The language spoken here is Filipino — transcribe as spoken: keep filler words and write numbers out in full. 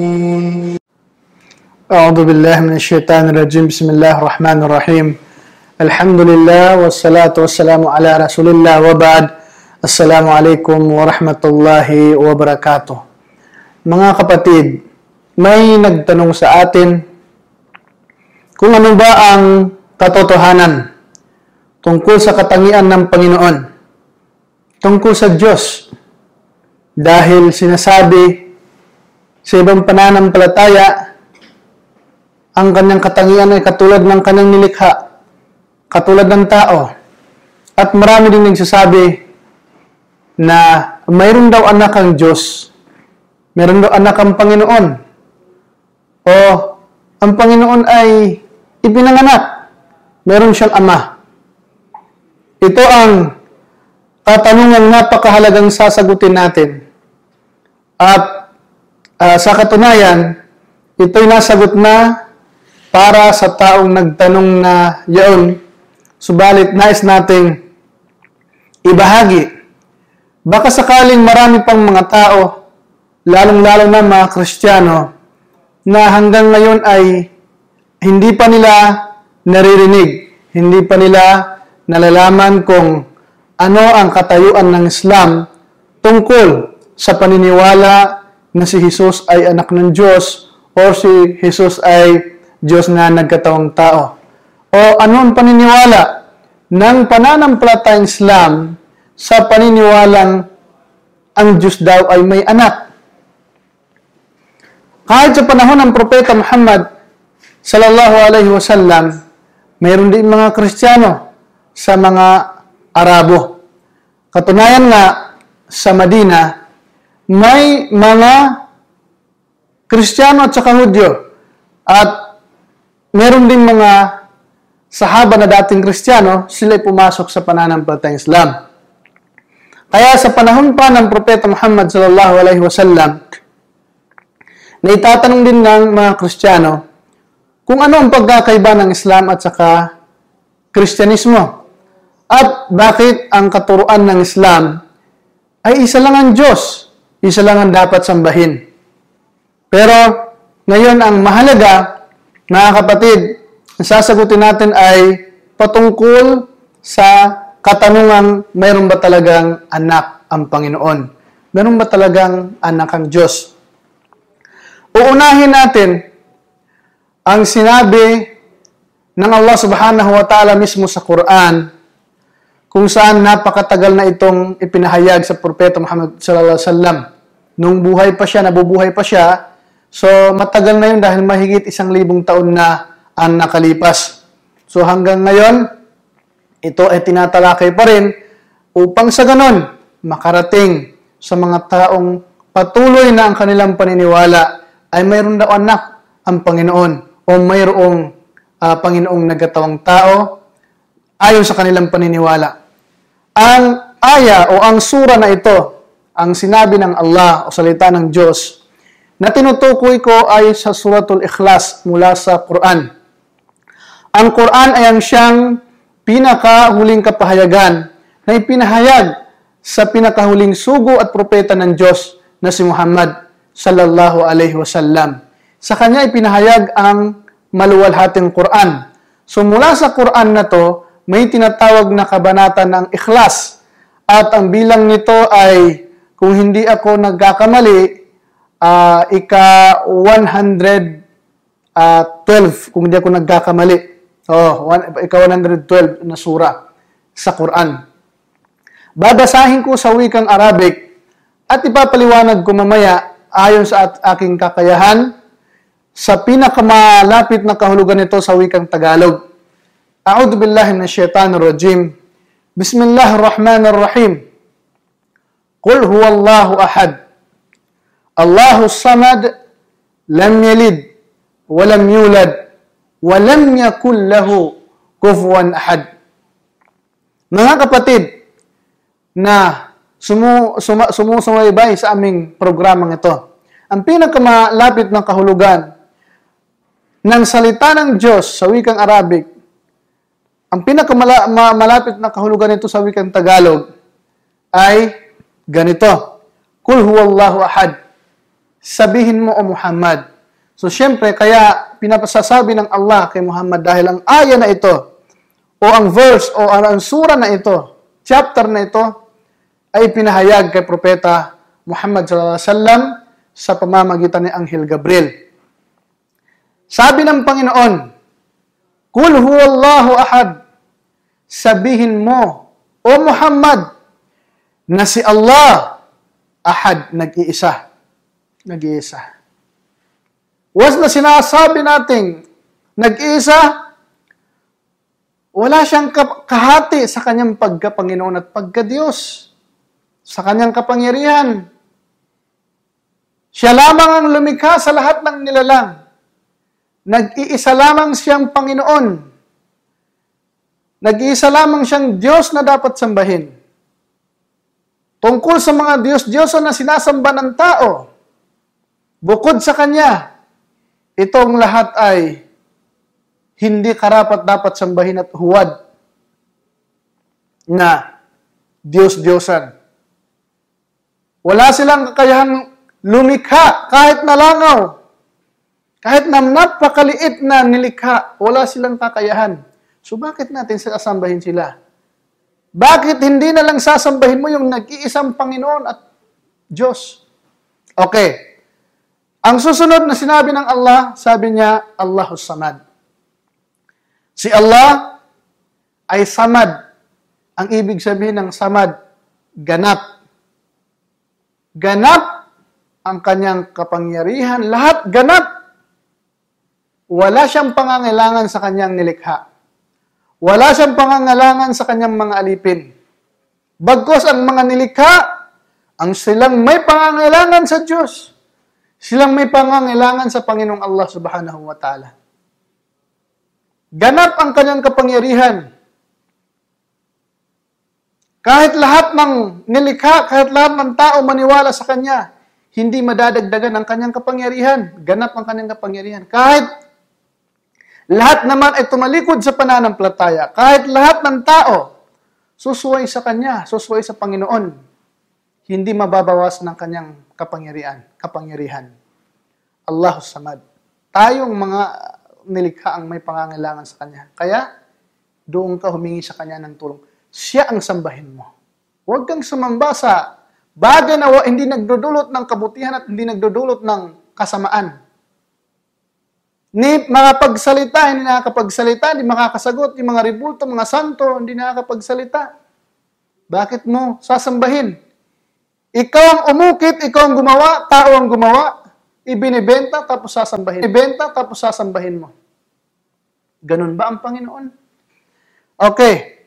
أعوذ بالله من الشيطان الرجيم بسم الله الرحمن الرحيم الحمد لله والصلاة والسلام على رسول الله وبعد السلام عليكم ورحمة الله وبركاته. Mga kapatid, may nagtanong sa atin kung ano ba ang katotohanan tungkol sa katangian ng Panginoon, tungkol sa Diyos, dahil sinasabi sa ibang pananampalataya ang kanyang katangian ay katulad ng kanyang nilikha, katulad ng tao. At marami din nagsasabi na mayroon daw anak ang Diyos, mayroon daw anak ang Panginoon, o ang Panginoon ay ipinanganak, mayroon siyang ama. Ito ang katanungang napakahalagang sasagutin natin. At uh, sa katunayan, ito'y nasagot na para sa taong nagtanong na yaon, subalit nais nating ibahagi. Baka sakaling marami pang mga tao, lalong-lalo na mga Kristiyano, na hanggang ngayon ay hindi pa nila naririnig, hindi pa nila nalalaman kung ano ang katayuan ng Islam tungkol sa paniniwala na si Jesus ay anak ng Diyos o si Jesus ay Diyos na nagkataong tao. O ano ang paniniwala ng pananampalatayang Islam sa paniniwalang ang Diyos daw ay may anak. Kahit sa panahon ng Propeta Muhammad sallallahu alaihi wasallam, mayroon din mga Kristiyano sa mga Arabo. Katunayan nga, sa Madina, may mga Kristiyano at saka Hudyo. At meron din mga sahaba na dating Kristiyano, sila'y pumasok sa pananampalatayang Islam. Kaya sa panahon pa ng Propeta Muhammad sallallahu alaihi wasallam, na itatanong din ng mga Kristiyano kung ano ang pagkakaiba ng Islam at saka Kristyanismo. At bakit ang katuruan ng Islam ay isa lang ang Diyos, isa lang ang dapat sambahin. Pero ngayon ang mahalaga, mga kapatid, ang sasagutin natin ay patungkol sa katanungang mayroon ba talagang anak ang Panginoon? Mayroon ba talagang anak ang Diyos? Uunahin natin ang sinabi ng Allah subhanahu wa ta'ala mismo sa Quran, kung saan napakatagal na itong ipinahayag sa Propeta Muhammad sallallahu alaihi wasallam. Nung buhay pa siya, nabubuhay pa siya, so matagal na yun dahil mahigit isang libong taon na ang nakalipas. So hanggang ngayon, ito ay tinatalakay pa rin upang sa ganon, makarating sa mga taong patuloy na ang kanilang paniniwala ay mayroon daw anak ang Panginoon o mayroong uh, Panginoong nagkatawang tao ayon sa kanilang paniniwala. Ang aya o ang sura na ito, ang sinabi ng Allah o salita ng Diyos, na tinutukoy ko ay sa Suratul Ikhlas mula sa Quran. Ang Quran ay ang siyang pinakahuling kapahayagan na ipinahayag sa pinakahuling sugo at propeta ng Diyos na si Muhammad sallallahu alaihi wasallam. Sa kanya ipinahayag ang maluwalhating Quran. So mula sa Quran na to, may tinatawag na kabanata ng Ikhlas. At ang bilang nito ay, kung hindi ako nagkakamali, uh, ika one hundred twelve, kung hindi ako nagkakamali. Oh, one, ika one hundred twelve na sura sa Quran. Babasahin ko sa wikang Arabic at ipapaliwanag ko mamaya ayon sa at aking kakayahan sa pinakamalapit na kahulugan nito sa wikang Tagalog. A'udhu billahi minash shaitanir rajim. Bismillahirrahmanirrahim. Qul huwallahu ahad. Allahus samad, lam yalid wa lam yulad wa lam yakul lahu kufuwan ahad. Mga kapatid na sumu, suma, sumusumaybay sa aming programang ito, ang pinakamalapit na kahulugan ng salita ng Diyos sa wikang Arabic, ang pinakamalapit na kahulugan nito sa wikang Tagalog ay ganito. Kul huwallahu ahad. sabihin mo o Muhammad. So, syempre, kaya pinapasasabi ng Allah kay Muhammad dahil ang aya na ito, o ang verse, o ang sura na ito, chapter na ito, ay pinahayag kay Propeta Muhammad sallallahu alaihi wasallam sa pamamagitan ni Anghel Gabriel. Sabi ng Panginoon, Kul huwallahu ahad, sabihin mo, o Muhammad, na si Allah, ahad, nag-iisa. Nag-iisa. Was na sinasabi nating nag-iisa, wala siyang kahati sa kanyang pagka-Panginoon at pagka-Diyos, sa kanyang kapangyarihan. Siya lamang ang lumikha sa lahat ng nilalang. Nag-iisa lamang siyang Panginoon. Nag-iisa lamang siyang Diyos na dapat sambahin. Tungkol sa mga Diyos-Diyosan na sinasamba ng tao, bukod sa Kanya, itong lahat ay hindi karapat-dapat sambahin at huwad na Diyos-Diyosan. Wala silang kakayahang lumikha kahit na langaw. Kahit na napakaliit na nilikha, wala silang kakayahan. So bakit natin sasambahin sila? Bakit hindi na lang sasambahin mo yung nag-iisang Panginoon at Diyos? Okay. Ang susunod na sinabi ng Allah, sabi niya, Allahus Samad. Si Allah ay samad. Ang ibig sabihin ng samad, ganap. Ganap ang kanyang kapangyarihan. Lahat ganap. Wala siyang pangangailangan sa kanyang nilikha. Wala siyang pangangailangan sa kanyang mga alipin. Bagkus ang mga nilikha, ang silang may pangangailangan sa Diyos. Silang may pangangailangan sa Panginoong Allah subhanahu wa ta'ala. Ganap ang kanyang kapangyarihan. Kahit lahat ng nilikha, kahit lahat ng tao maniwala sa Kanya, hindi madadagdagan ang kanyang kapangyarihan. Ganap ang kanyang kapangyarihan. Kahit lahat naman ay tumalikod sa pananampalataya, kahit lahat ng tao susuway sa Kanya, susuway sa Panginoon, hindi mababawas ng kanyang kapangyarihan. kapangyarihan. Allahus Samad. Tayong mga nilikha ang may pangangailangan sa Kanya. Kaya, doon ka humingi sa Kanya ng tulong. Siya ang sambahin mo. Huwag kang sumamba sa bagay na hindi nagdudulot ng kabutihan at hindi nagdudulot ng kasamaan. Ni makapagsalita, hindi nakakapagsalita, hindi makakasagot, yung mga ribulto, mga santo, hindi nakakapagsalita. Bakit mo sasambahin? Ikaw ang umukit, ikaw ang gumawa, tao ang gumawa, ibinibenta tapos sasambahin. Ibenta tapos sasambahin mo. Ganun ba ang Panginoon? Okay.